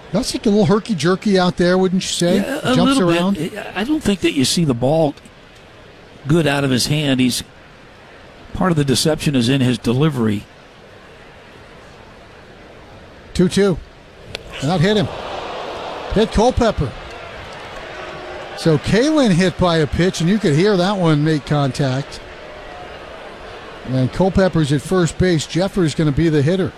That's like a little herky-jerky out there, wouldn't you say? Yeah, a jumps little around. bit. I don't think that you see the ball good out of his hand. Part of the deception is in his delivery. 2-2. And that hit him. Hit Culpepper. So Kalen hit by a pitch, and you could hear that one make contact. And Culpepper's at first base. Jeffers going to be the hitter.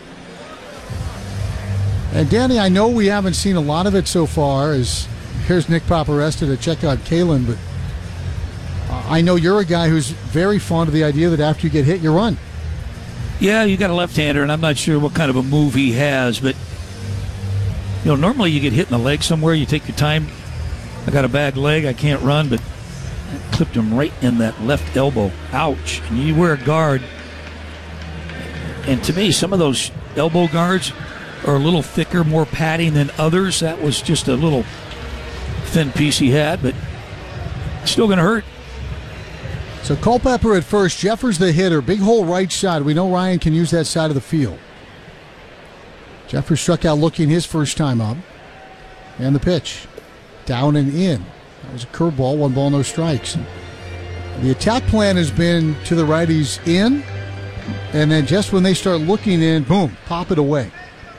And Danny, I know we haven't seen a lot of it so far. As here's Nick Paparesta to check out Kalen, but I know you're a guy who's very fond of the idea that after you get hit, you run. Yeah, you got a left-hander, and I'm not sure what kind of a move he has, but normally you get hit in the leg somewhere, you take your time. I got a bad leg, I can't run, but I clipped him right in that left elbow. Ouch. And you wear a guard. And to me, some of those elbow guards are a little thicker, more padding than others. That was just a little thin piece he had, but still going to hurt. So Culpepper at first, Jeffers the hitter, big hole right side. We know Ryan can use that side of the field. Jeffers struck out looking his first time up. And the pitch, down and in. That was a curveball, 1 ball, no strikes. The attack plan has been to the righties in, and then just when they start looking in, boom, pop it away.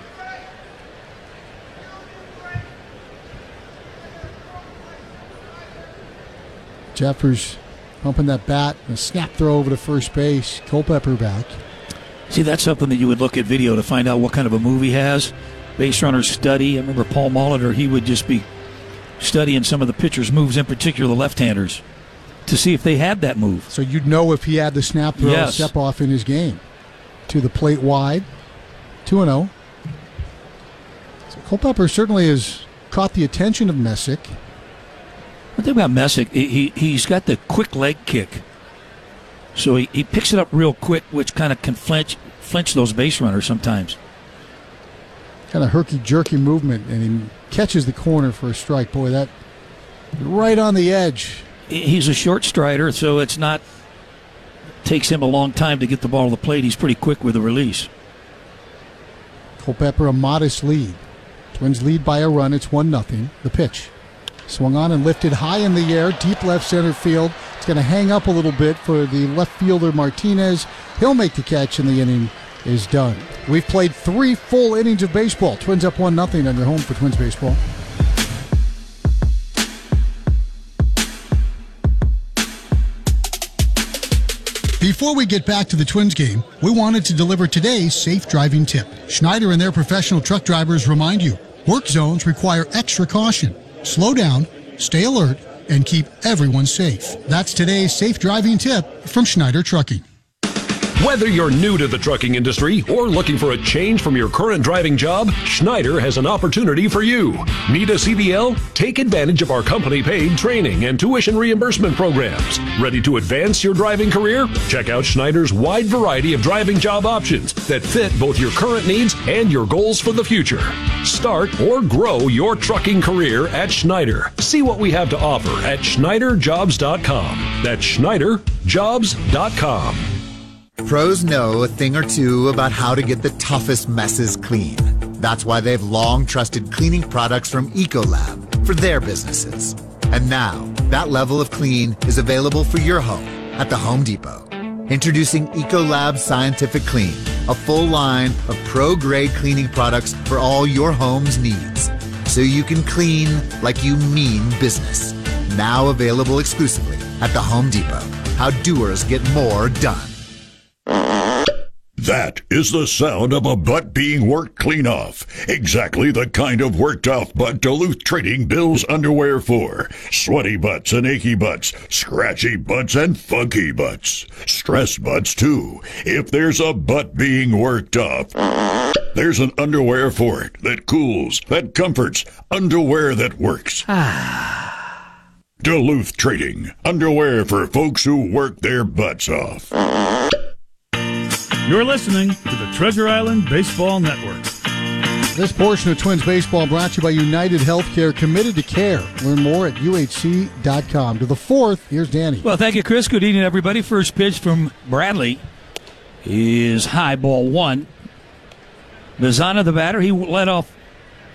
Jeffers pumping that bat, and a snap throw over to first base. Culpepper back. See, that's something that you would look at video to find out what kind of a move he has. Base runners study. I remember Paul Molitor, he would just be studying some of the pitchers' moves, in particular the left-handers, to see if they had that move. So you'd know if he had the snap throw, yes, step off in his game. To the plate wide, 2-0. So Culpepper certainly has caught the attention of Messick. One thing about Messick, he's got the quick leg kick. So he picks it up real quick, which kind of can flinch those base runners sometimes. Kind of herky-jerky movement, and he catches the corner for a strike. Boy, that right on the edge. He's a short strider, so takes him a long time to get the ball to the plate. He's pretty quick with the release. Culpepper a modest lead. Twins lead by a run. It's 1-0. The pitch. Swung on and lifted high in the air, deep left center field. It's going to hang up a little bit for the left fielder Martinez. He'll make the catch, and the inning is done. We've played 3 full innings of baseball. Twins up 1-0 on your home for Twins baseball. Before we get back to the Twins game, we wanted to deliver today's safe driving tip. Schneider and their professional truck drivers remind you, work zones require extra caution. Slow down, stay alert, and keep everyone safe. That's today's safe driving tip from Schneider Trucking. Whether you're new to the trucking industry or looking for a change from your current driving job, Schneider has an opportunity for you. Need a CDL? Take advantage of our company-paid training and tuition reimbursement programs. Ready to advance your driving career? Check out Schneider's wide variety of driving job options that fit both your current needs and your goals for the future. Start or grow your trucking career at Schneider. See what we have to offer at SchneiderJobs.com. That's SchneiderJobs.com. Pros know a thing or two about how to get the toughest messes clean. That's why they've long trusted cleaning products from Ecolab for their businesses. And now, that level of clean is available for your home at the Home Depot. Introducing Ecolab Scientific Clean, a full line of pro-grade cleaning products for all your home's needs. So you can clean like you mean business. Now available exclusively at the Home Depot. How doers get more done. That is the sound of a butt being worked clean off. Exactly the kind of worked off butt Duluth Trading builds underwear for. Sweaty butts and achy butts, scratchy butts and funky butts. Stress butts too. If there's a butt being worked off, there's an underwear for it that cools, that comforts, underwear that works. Duluth Trading, underwear for folks who work their butts off. You're listening to the Treasure Island Baseball Network. This portion of Twins Baseball brought to you by United Healthcare, committed to care. Learn more at UHC.com. To the fourth, here's Danny. Well, thank you, Chris. Good evening, everybody. First pitch from Bradley is high, ball 1. Bazana, the batter, he led off